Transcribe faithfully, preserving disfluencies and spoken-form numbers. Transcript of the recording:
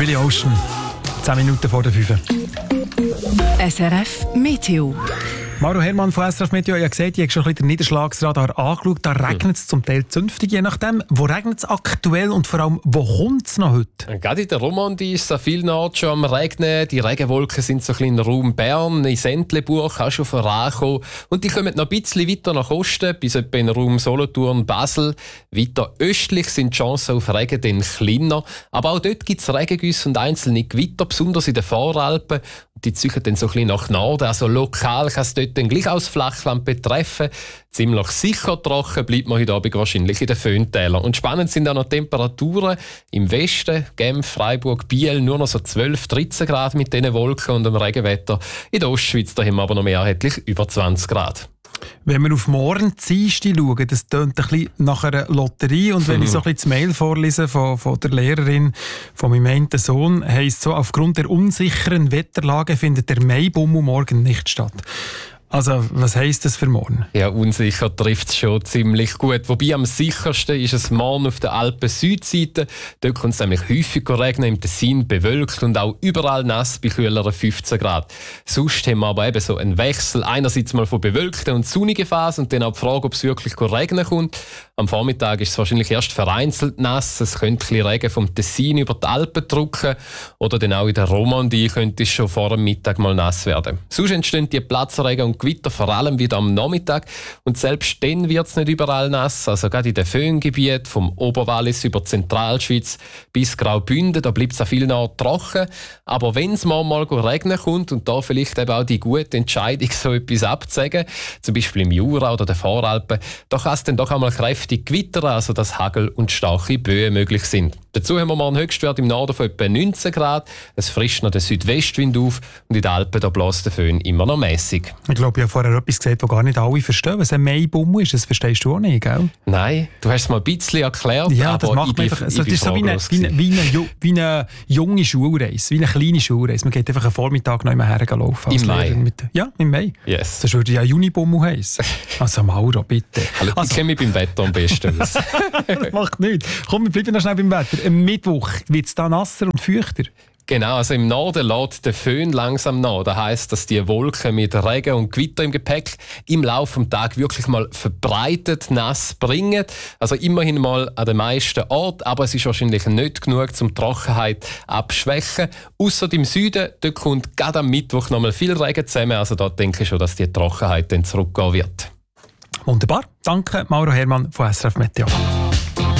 Billy Ocean. zehn Minuten vor der fünf. S R F Meteo. Mauro Hermann von S R F Meteo, ich habe gesehen, ich habe schon ein bisschen den Niederschlagsradar angeschaut. Da regnet es zum Teil zünftig, je nachdem. Wo regnet es aktuell und vor allem, wo kommt es noch heute? Gerade in der Romandie ist es an vielen Orten schon am Regnen. Die Regenwolken sind so ein bisschen im Raum Bern, in Entlebuch auch schon vorangekommen. Und die kommen noch ein bisschen weiter nach Osten, bis etwa in den Raum Solothurn, Basel. Weiter östlich sind die Chancen auf Regen dann kleiner. Aber auch dort gibt es Regengüsse und einzelne Gewitter, besonders in den Voralpen. Die ziehen dann so ein bisschen nach Norden. Also lokal kann es dort dann gleich aus Flachland betreffen. Ziemlich sicher trocken bleibt man heute Abend wahrscheinlich in den Föhntälern. Und spannend sind auch noch die Temperaturen. Im Westen, Genf, Freiburg, Biel, nur noch so zwölf, dreizehn Grad mit diesen Wolken und dem Regenwetter. In der Ostschweiz da haben wir aber noch mehrheitlich über zwanzig Grad. Wenn wir auf morgen Dienstag schauen, das tönt ein bisschen nach einer Lotterie. Und wenn mhm. ich so ein bisschen das Mail vorlese von, von der Lehrerin von meinem einen Sohn, heisst so, aufgrund der unsicheren Wetterlage findet der Maibummel morgen nicht statt. Also, was heisst das für morgen? Ja, unsicher trifft es schon ziemlich gut. Wobei am sichersten ist es morgen auf der Alpen-Südseite. Dort kommt es nämlich häufiger regnen, im Tessin bewölkt und auch überall nass bei kühleren fünfzehn Grad. Sonst haben wir aber eben so einen Wechsel. Einerseits mal von bewölkten und sonnigen Phasen und dann auch die Frage, ob es wirklich regnen kommt. Am Vormittag ist es wahrscheinlich erst vereinzelt nass. Es könnte ein bisschen Regen vom Tessin über die Alpen drücken. Oder dann auch in der Romandie könnte es schon vor dem Mittag mal nass werden. Sonst entstehen die Platzregen und Gewitter vor allem wieder am Nachmittag. Und selbst dann wird es nicht überall nass. Also gerade in den Föhngebieten vom Oberwallis über die Zentralschweiz bis Graubünden, da bleibt es an vielen Orten trocken. Aber wenn es mal, mal regnen kommt und da vielleicht eben auch die gute Entscheidung, so etwas abzusagen, zum Beispiel im Jura oder den Voralpen, da kann es dann doch einmal kräftig gewittern, also dass Hagel und starke Böen möglich sind. Dazu haben wir mal einen Höchstwert im Norden von etwa neunzehn Grad. Es frischt noch den Südwestwind auf und in den Alpen da bläst der Föhn immer noch mäßig. Ich glaube, ich habe vorher etwas gesagt, das gar nicht alle verstehen. Was ein Maibummel ist, das verstehst du auch nicht, gell? Nein, du hast es mal ein bisschen erklärt. Ja, aber das macht man einfach. Also, das ist so wie eine, wie, eine, wie, eine, wie eine junge Schulreise, wie eine kleine Schulreise. Man geht einfach einen Vormittag noch immer herlaufen. Im Mai? Mit, ja, im Mai. Yes. Das würde ja Junibummel heißen. Also Mauro, bitte. Also, also, ich kenne mich beim Wetter am besten aus. Das macht nichts. Komm, wir bleiben noch schnell beim Wetter. Am Mittwoch wird es da nasser und feuchter. Genau, also im Norden lässt der Föhn langsam nach. Das heisst, dass die Wolken mit Regen und Gewitter im Gepäck im Laufe des Tages wirklich mal verbreitet nass bringen. Also immerhin mal an den meisten Orten, aber es ist wahrscheinlich nicht genug, um die Trockenheit abschwächen. Ausser im Süden, dort kommt gerade am Mittwoch noch mal viel Regen zusammen. Also da denke ich schon, dass die Trockenheit dann zurückgehen wird. Wunderbar. Danke, Mauro Hermann von S R F Meteo.